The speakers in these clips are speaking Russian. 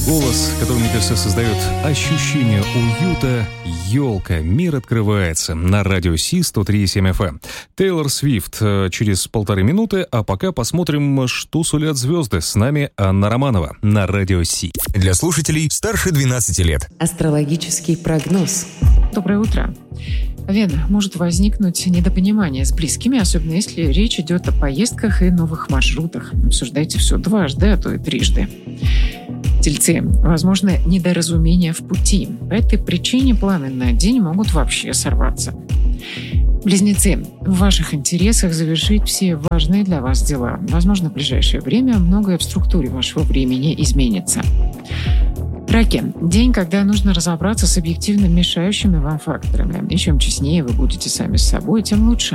Голос, который, мне кажется, создает ощущение уюта. Елка. Мир открывается на радио Си 103.7 FM. Тейлор Свифт через 1,5 минуты, а пока посмотрим, что сулят звезды. С нами Анна Романова на радио Си. Для слушателей старше 12 лет. Астрологический прогноз. Доброе утро. Овен, может возникнуть недопонимание с близкими, особенно если речь идет о поездках и новых маршрутах. Обсуждайте все дважды, а то и трижды. Тельцы, возможно, недоразумение в пути. По этой причине планы на день могут вообще сорваться. Близнецы, в ваших интересах завершить все важные для вас дела. Возможно, в ближайшее время многое в структуре вашего времени изменится. Раки. День, когда нужно разобраться с объективно мешающими вам факторами. И чем честнее вы будете сами с собой, тем лучше.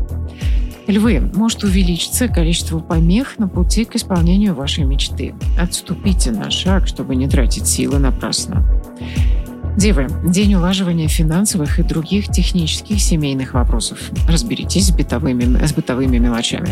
Львы. Может увеличиться количество помех на пути к исполнению вашей мечты. Отступите на шаг, чтобы не тратить силы напрасно. Девы. День улаживания финансовых и других технических семейных вопросов. Разберитесь с бытовыми мелочами.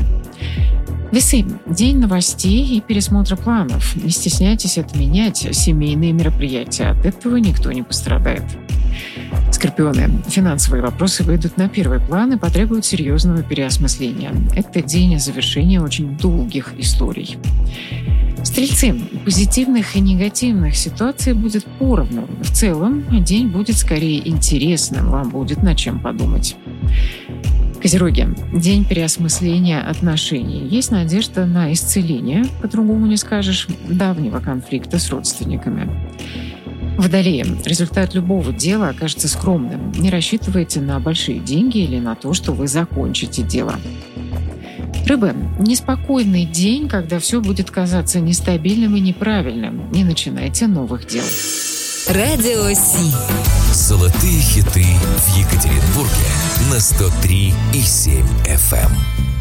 Весы. День новостей и пересмотра планов. Не стесняйтесь отменять семейные мероприятия. От этого никто не пострадает. Скорпионы. Финансовые вопросы выйдут на первый план и потребуют серьезного переосмысления. Это день завершения очень долгих историй. Стрельцы. Позитивных и негативных ситуаций будет поровну. В целом, день будет скорее интересным. Вам будет над чем подумать. Козероги. День переосмысления отношений. Есть надежда на исцеление, по-другому не скажешь, давнего конфликта с родственниками. Водолеи. Результат любого дела окажется скромным. Не рассчитывайте на большие деньги или на то, что вы закончите дело. Рыбы. Неспокойный день, когда все будет казаться нестабильным и неправильным. Не начинайте новых дел. Радио Си. Золотые хиты в Екатеринбурге на 103.7 FM.